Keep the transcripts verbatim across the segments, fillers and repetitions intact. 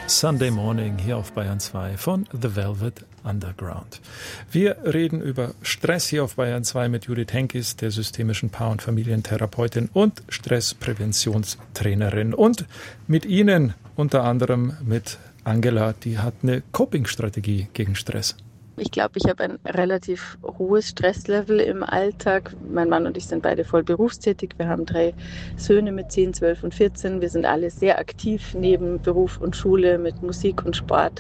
Sunday Morning hier auf Bayern zwei von The Velvet Underground. Wir reden über Stress hier auf Bayern zwei mit Judith Henkis, der systemischen Paar- und Familientherapeutin und Stresspräventionstrainerin. Und mit Ihnen unter anderem mit Angela, die hat eine Coping-Strategie gegen Stress. Ich glaube, ich habe ein relativ hohes Stresslevel im Alltag. Mein Mann und ich sind beide voll berufstätig. Wir haben drei Söhne mit zehn, zwölf und vierzehn. Wir sind alle sehr aktiv neben Beruf und Schule mit Musik und Sport.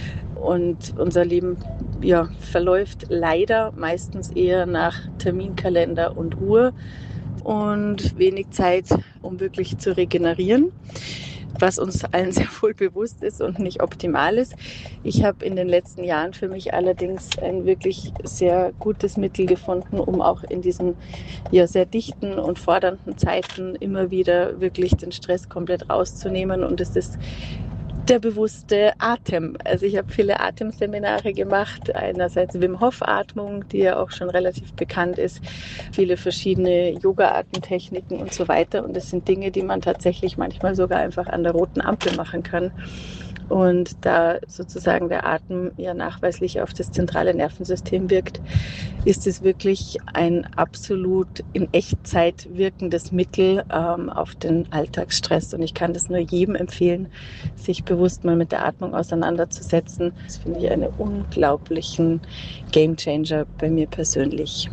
Und unser Leben ja, verläuft leider meistens eher nach Terminkalender und Uhr und wenig Zeit, um wirklich zu regenerieren, was uns allen sehr wohl bewusst ist und nicht optimal ist. Ich habe in den letzten Jahren für mich allerdings ein wirklich sehr gutes Mittel gefunden, um auch in diesen ja, sehr dichten und fordernden Zeiten immer wieder wirklich den Stress komplett rauszunehmen. Und es ist der bewusste Atem. Also ich habe viele Atemseminare gemacht, einerseits Wim Hof Atmung, die ja auch schon relativ bekannt ist, viele verschiedene Yoga-Atemtechniken und so weiter. Und das sind Dinge, die man tatsächlich manchmal sogar einfach an der roten Ampel machen kann. Und da sozusagen der Atem ja nachweislich auf das zentrale Nervensystem wirkt, ist es wirklich ein absolut in Echtzeit wirkendes Mittel ähm, auf den Alltagsstress. Und ich kann das nur jedem empfehlen, sich bewusst mal mit der Atmung auseinanderzusetzen. Das finde ich einen unglaublichen Gamechanger bei mir persönlich.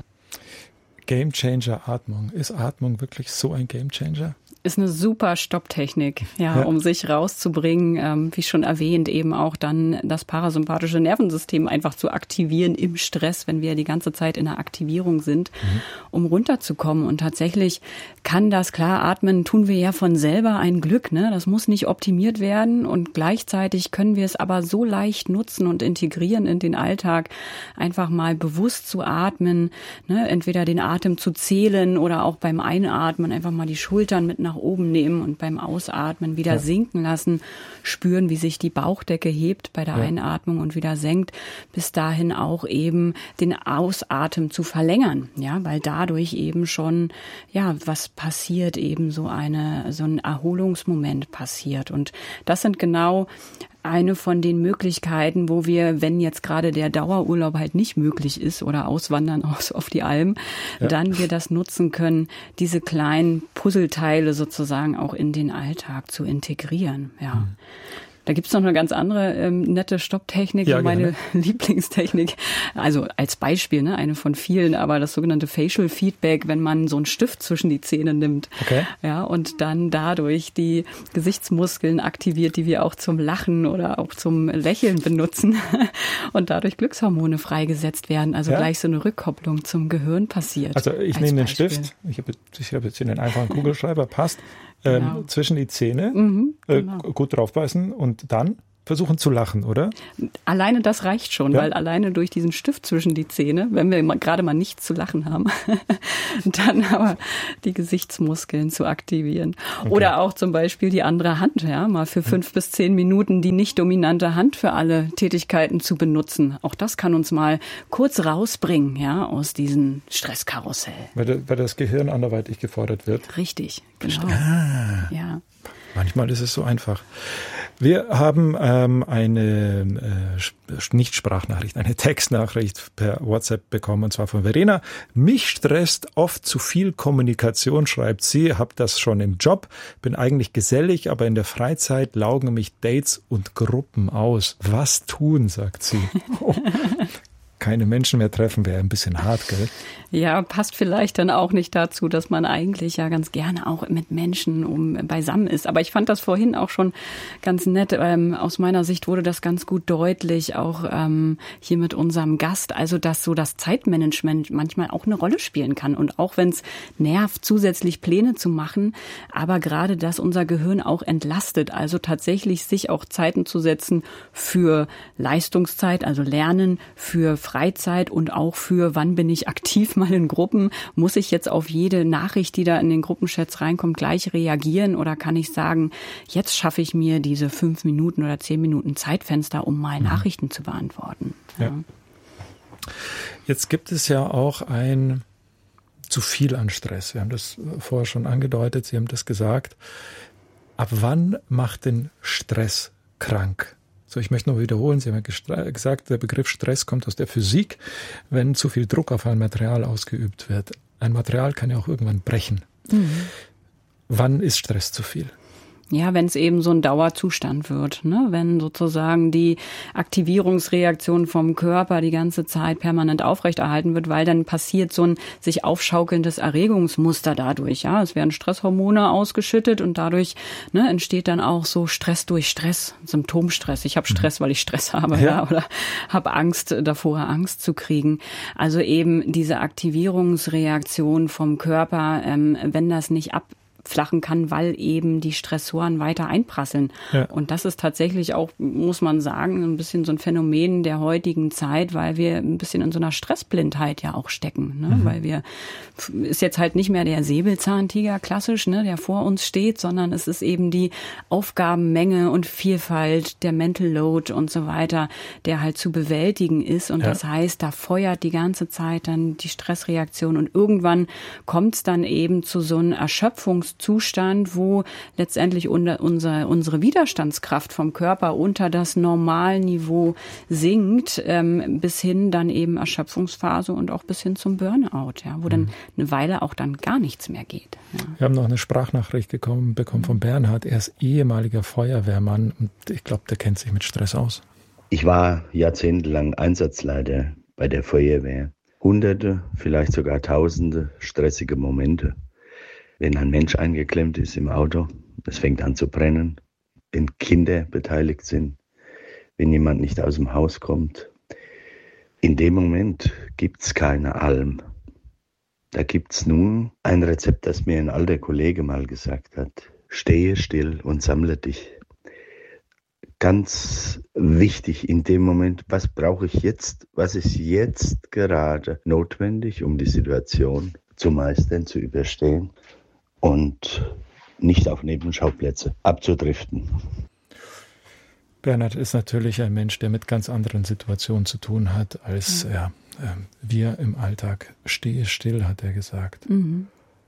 Gamechanger Atmung. Ist Atmung wirklich so ein Gamechanger? Ist eine super Stopptechnik, ja, ja, um sich rauszubringen, ähm, wie schon erwähnt, eben auch dann das parasympathische Nervensystem einfach zu aktivieren im Stress, wenn wir die ganze Zeit in der Aktivierung sind, mhm. um runterzukommen. Und tatsächlich kann das, klar, atmen tun wir ja von selber ein Glück, ne? Das muss nicht optimiert werden und gleichzeitig können wir es aber so leicht nutzen und integrieren in den Alltag, einfach mal bewusst zu atmen, ne? Entweder den Atem zu zählen oder auch beim Einatmen einfach mal die Schultern mit nach oben nehmen und beim Ausatmen wieder ja. sinken lassen, spüren, wie sich die Bauchdecke hebt bei der ja. Einatmung und wieder senkt, bis dahin auch eben den Ausatmen zu verlängern, ja, weil dadurch eben schon, ja, was passiert, eben so eine, so ein Erholungsmoment passiert. Und das sind genau eine von den Möglichkeiten, wo wir, wenn jetzt gerade der Dauerurlaub halt nicht möglich ist oder Auswandern aus auf die Alm, ja. dann wir das nutzen können, diese kleinen Puzzleteile sozusagen auch in den Alltag zu integrieren. Ja. Mhm. Da gibt's noch eine ganz andere ähm, nette Stopptechnik, ja, meine Lieblingstechnik. Also als Beispiel, ne, eine von vielen, aber das sogenannte Facial Feedback, wenn man so einen Stift zwischen die Zähne nimmt, okay. ja, und dann dadurch die Gesichtsmuskeln aktiviert, die wir auch zum Lachen oder auch zum Lächeln benutzen und dadurch Glückshormone freigesetzt werden. Also ja. gleich so eine Rückkopplung zum Gehirn passiert. Also ich nehme den Stift, ich habe ich hab jetzt hier den einfachen Kugelschreiber, passt. Ähm, genau. Zwischen die Zähne, mhm, genau. äh, gut draufbeißen und dann versuchen zu lachen, oder? Alleine das reicht schon, ja. weil alleine durch diesen Stift zwischen die Zähne, wenn wir mal, gerade mal nichts zu lachen haben, dann aber die Gesichtsmuskeln zu aktivieren. Okay. Oder auch zum Beispiel die andere Hand, ja, mal für fünf hm. bis zehn Minuten die nicht dominante Hand für alle Tätigkeiten zu benutzen. Auch das kann uns mal kurz rausbringen, ja, aus diesem Stresskarussell. Weil, weil das Gehirn anderweitig gefordert wird. Richtig, genau. Ah. Ja. Manchmal ist es so einfach. Wir haben ähm, eine äh, Nicht-Sprachnachricht, eine Textnachricht per WhatsApp bekommen, und zwar von Verena. Mich stresst oft zu viel Kommunikation, schreibt sie. Hab das schon im Job, bin eigentlich gesellig, aber in der Freizeit laugen mich Dates und Gruppen aus. Was tun, sagt sie. Oh. Keine Menschen mehr treffen, wäre ein bisschen hart, gell? Ja, passt vielleicht dann auch nicht dazu, dass man eigentlich ja ganz gerne auch mit Menschen um beisammen ist. Aber ich fand das vorhin auch schon ganz nett. Ähm, aus meiner Sicht wurde das ganz gut deutlich, auch ähm, hier mit unserem Gast. Also, dass so das Zeitmanagement manchmal auch eine Rolle spielen kann. Und auch wenn es nervt, zusätzlich Pläne zu machen, aber gerade, dass unser Gehirn auch entlastet. Also tatsächlich sich auch Zeiten zu setzen für Leistungszeit, also Lernen, für Freizeit und auch für, wann bin ich aktiv mal in Gruppen, muss ich jetzt auf jede Nachricht, die da in den Gruppenchats reinkommt, gleich reagieren oder kann ich sagen, jetzt schaffe ich mir diese fünf Minuten oder zehn Minuten Zeitfenster, um mal Nachrichten zu beantworten. Ja. Ja. Jetzt gibt es ja auch ein zu viel an Stress. Wir haben das vorher schon angedeutet, Sie haben das gesagt. Ab wann macht denn Stress krank. So, ich möchte noch wiederholen, Sie haben ja gesagt, der Begriff Stress kommt aus der Physik, wenn zu viel Druck auf ein Material ausgeübt wird. Ein Material kann ja auch irgendwann brechen. Mhm. Wann ist Stress zu viel? Ja, wenn es eben so ein Dauerzustand wird, ne? Wenn sozusagen die Aktivierungsreaktion vom Körper die ganze Zeit permanent aufrechterhalten wird, weil dann passiert so ein sich aufschaukelndes Erregungsmuster dadurch. Ja, es werden Stresshormone ausgeschüttet und dadurch ne, entsteht dann auch so Stress durch Stress, Symptomstress. Ich habe Stress, weil ich Stress habe, ja, ja oder habe Angst davor, Angst zu kriegen. Also eben diese Aktivierungsreaktion vom Körper, ähm, wenn das nicht ab flachen kann, weil eben die Stressoren weiter einprasseln. Ja. Und das ist tatsächlich auch, muss man sagen, ein bisschen so ein Phänomen der heutigen Zeit, weil wir ein bisschen in so einer Stressblindheit ja auch stecken. Ne? Mhm. Weil wir, ist jetzt halt nicht mehr der Säbelzahntiger klassisch, ne, der vor uns steht, sondern es ist eben die Aufgabenmenge und Vielfalt, der Mental Load und so weiter, der halt zu bewältigen ist. Und ja. das heißt, da feuert die ganze Zeit dann die Stressreaktion und irgendwann kommt es dann eben zu so einem Erschöpfungs Zustand, wo letztendlich unter unser, unsere Widerstandskraft vom Körper unter das Normalniveau sinkt, ähm, bis hin dann eben Erschöpfungsphase und auch bis hin zum Burnout, ja, wo mhm. dann eine Weile auch dann gar nichts mehr geht. Ja. Wir haben noch eine Sprachnachricht gekommen, bekommen von Bernhard. Er ist ehemaliger Feuerwehrmann und ich glaube, der kennt sich mit Stress aus. Ich war jahrzehntelang Einsatzleiter bei der Feuerwehr. Hunderte, vielleicht sogar Tausende stressige Momente. Wenn ein Mensch eingeklemmt ist im Auto, es fängt an zu brennen, wenn Kinder beteiligt sind, wenn jemand nicht aus dem Haus kommt. In dem Moment gibt's keine Alm. Da gibt's nur ein Rezept, das mir ein alter Kollege mal gesagt hat. Stehe still und sammle dich. Ganz wichtig in dem Moment, was brauche ich jetzt, was ist jetzt gerade notwendig, um die Situation zu meistern, zu überstehen. Und nicht auf Nebenschauplätze abzudriften. Bernhard ist natürlich ein Mensch, der mit ganz anderen Situationen zu tun hat, als ja. Ja, äh, wir im Alltag. Stehe still, hat er gesagt. Mhm.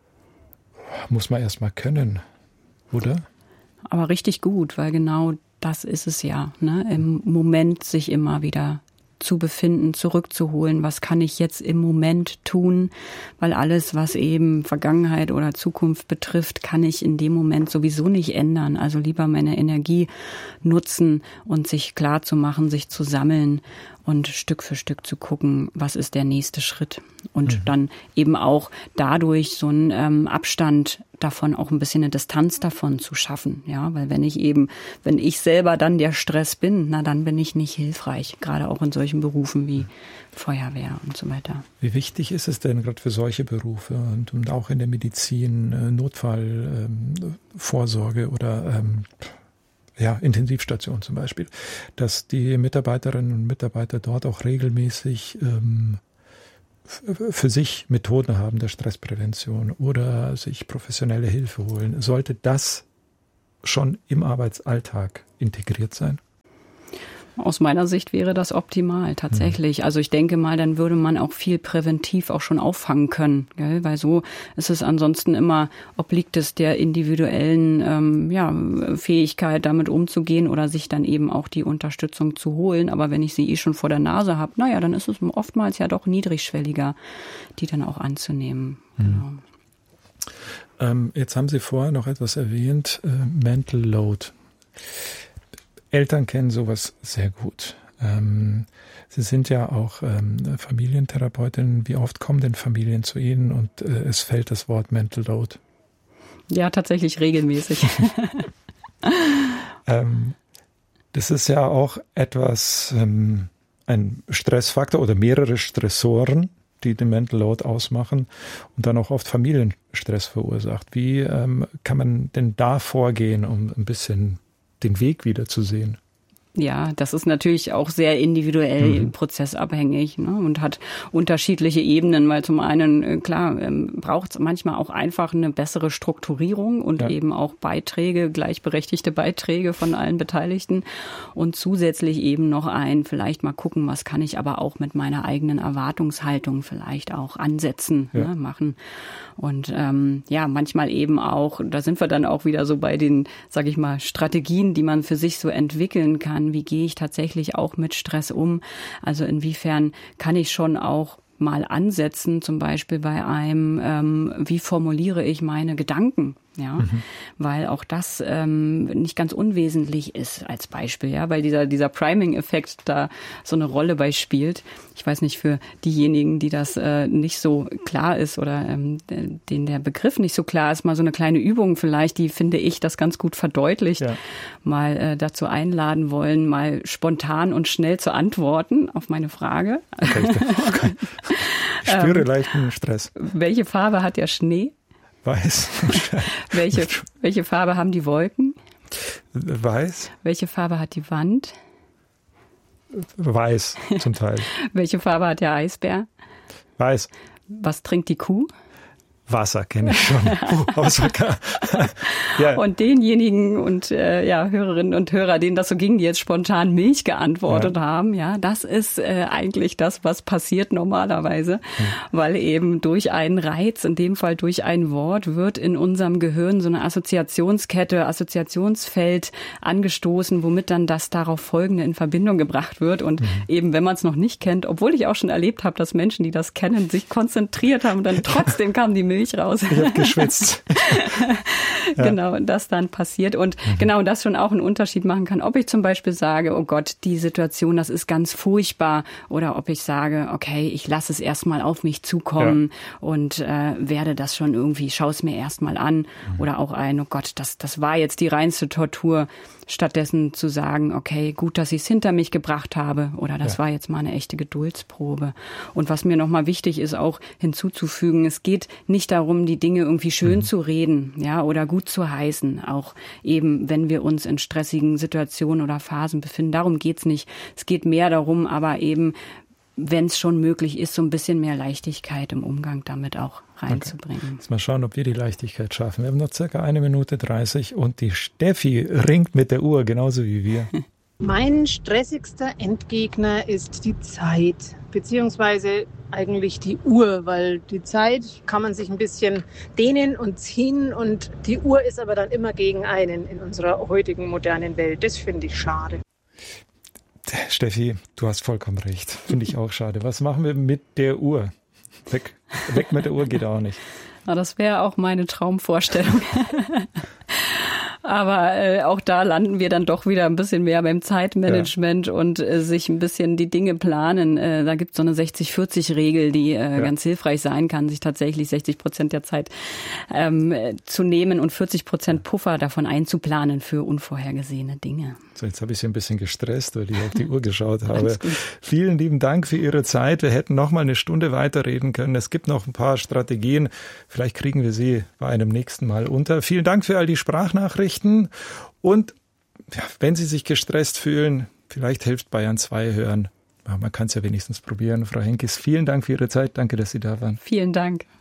Muss man erst mal können, oder? Aber richtig gut, weil genau das ist es ja, ne? Im Moment sich immer wieder zu befinden, zurückzuholen. Was kann ich jetzt im Moment tun? Weil alles, was eben Vergangenheit oder Zukunft betrifft, kann ich in dem Moment sowieso nicht ändern. Also lieber meine Energie nutzen und sich klar zu machen, sich zu sammeln und Stück für Stück zu gucken, was ist der nächste Schritt. Und mhm. dann eben auch dadurch so einen ähm, Abstand davon, auch ein bisschen eine Distanz davon zu schaffen. Ja, weil wenn ich eben, wenn ich selber dann der Stress bin, na dann bin ich nicht hilfreich. Gerade auch in solchen Berufen wie Feuerwehr und so weiter. Wie wichtig ist es denn gerade für solche Berufe und, und auch in der Medizin, Notfallvorsorge ähm, oder ähm, ja, Intensivstation zum Beispiel, dass die Mitarbeiterinnen und Mitarbeiter dort auch regelmäßig ähm, f- für sich Methoden haben der Stressprävention oder sich professionelle Hilfe holen. Sollte das schon im Arbeitsalltag integriert sein? Aus meiner Sicht wäre das optimal, tatsächlich. Mhm. Also ich denke mal, dann würde man auch viel präventiv auch schon auffangen können, gell? Weil so ist es ansonsten immer, obliegt es der individuellen ähm, ja, Fähigkeit, damit umzugehen oder sich dann eben auch die Unterstützung zu holen. Aber wenn ich sie eh schon vor der Nase habe, naja, dann ist es oftmals ja doch niedrigschwelliger, die dann auch anzunehmen. Mhm. Genau. Ähm, jetzt haben Sie vorher noch etwas erwähnt, äh, Mental Load. Eltern kennen sowas sehr gut. Ähm, Sie sind ja auch ähm, Familientherapeutin. Wie oft kommen denn Familien zu Ihnen und äh, es fällt das Wort Mental Load? Ja, tatsächlich regelmäßig. ähm, das ist ja auch etwas, ähm, ein Stressfaktor oder mehrere Stressoren, die den Mental Load ausmachen und dann auch oft Familienstress verursacht. Wie ähm, kann man denn da vorgehen, um ein bisschen den Weg wieder zu sehen? Ja, das ist natürlich auch sehr individuell, mhm. prozessabhängig, ne, und hat unterschiedliche Ebenen, weil zum einen, klar, ähm, braucht es manchmal auch einfach eine bessere Strukturierung und ja. eben auch Beiträge, gleichberechtigte Beiträge von allen Beteiligten und zusätzlich eben noch ein, vielleicht mal gucken, was kann ich aber auch mit meiner eigenen Erwartungshaltung vielleicht auch ansetzen, ja. ne, machen. Und ähm, ja, manchmal eben auch, da sind wir dann auch wieder so bei den, sag ich mal, Strategien, die man für sich so entwickeln kann. Wie gehe ich tatsächlich auch mit Stress um? Also inwiefern kann ich schon auch mal ansetzen, zum Beispiel bei einem, ähm, wie formuliere ich meine Gedanken? Ja, mhm. weil auch das ähm, nicht ganz unwesentlich ist als Beispiel, ja, weil dieser dieser Priming-Effekt da so eine Rolle bei spielt. Ich weiß nicht, für diejenigen, die das äh, nicht so klar ist oder ähm, denen der Begriff nicht so klar ist, mal so eine kleine Übung vielleicht, die finde ich das ganz gut verdeutlicht, ja. mal äh, dazu einladen wollen, mal spontan und schnell zu antworten auf meine Frage. Okay, okay. Ich spüre ähm, leichten Stress. Welche Farbe hat der Schnee? Weiß. welche, welche Farbe haben die Wolken? Weiß. Welche Farbe hat die Wand? Weiß, zum Teil. Welche Farbe hat der Eisbär? Weiß. Was trinkt die Kuh? Wasser kenne ich schon. Uh, ja. Und denjenigen und äh, ja Hörerinnen und Hörer, denen das so ging, die jetzt spontan Milch geantwortet ja. haben, ja, das ist äh, eigentlich das, was passiert normalerweise, mhm. weil eben durch einen Reiz, in dem Fall durch ein Wort, wird in unserem Gehirn so eine Assoziationskette, Assoziationsfeld angestoßen, womit dann das darauf Folgende in Verbindung gebracht wird. Und mhm. eben, wenn man es noch nicht kennt, obwohl ich auch schon erlebt habe, dass Menschen, die das kennen, sich konzentriert haben und dann trotzdem kam die Milch raus. Ich habe geschwitzt. ja. Genau, das dann passiert. Und mhm. genau das schon auch einen Unterschied machen kann, ob ich zum Beispiel sage, oh Gott, die Situation, das ist ganz furchtbar. Oder ob ich sage, okay, ich lasse es erstmal auf mich zukommen ja. und äh, werde das schon irgendwie, schaue es mir erstmal an. Mhm. Oder auch ein, oh Gott, das, das war jetzt die reinste Tortur. Stattdessen zu sagen, okay, gut, dass ich es hinter mich gebracht habe oder das ja. war jetzt mal eine echte Geduldsprobe. Und was mir nochmal wichtig ist, auch hinzuzufügen, es geht nicht darum, die Dinge irgendwie schön mhm. zu reden, ja, oder gut zu heißen, auch eben, wenn wir uns in stressigen Situationen oder Phasen befinden. Darum geht's nicht. Es geht mehr darum, aber eben, wenn es schon möglich ist, so ein bisschen mehr Leichtigkeit im Umgang damit auch reinzubringen. Okay. Jetzt mal schauen, ob wir die Leichtigkeit schaffen. Wir haben noch circa eine Minute dreißig und die Steffi ringt mit der Uhr, genauso wie wir. Mein stressigster Endgegner ist die Zeit, beziehungsweise eigentlich die Uhr, weil die Zeit kann man sich ein bisschen dehnen und ziehen und die Uhr ist aber dann immer gegen einen in unserer heutigen modernen Welt. Das finde ich schade. Steffi, du hast vollkommen recht. Finde ich auch schade. Was machen wir mit der Uhr? Weg, weg mit der Uhr geht auch nicht. Na, das wäre auch meine Traumvorstellung. Aber äh, auch da landen wir dann doch wieder ein bisschen mehr beim Zeitmanagement ja. und äh, sich ein bisschen die Dinge planen. Äh, da gibt es so eine sechzig vierzig Regel, die äh, ja. ganz hilfreich sein kann, sich tatsächlich sechzig Prozent der Zeit ähm, zu nehmen und vierzig Prozent Puffer davon einzuplanen für unvorhergesehene Dinge. So, jetzt habe ich Sie ein bisschen gestresst, weil ich auf die Uhr geschaut habe. Vielen lieben Dank für Ihre Zeit. Wir hätten noch mal eine Stunde weiterreden können. Es gibt noch ein paar Strategien. Vielleicht kriegen wir sie bei einem nächsten Mal unter. Vielen Dank für all die Sprachnachrichten. Und ja, wenn Sie sich gestresst fühlen, vielleicht hilft Bayern zwei hören. Ja, man kann es ja wenigstens probieren. Frau Henkes, vielen Dank für Ihre Zeit. Danke, dass Sie da waren. Vielen Dank.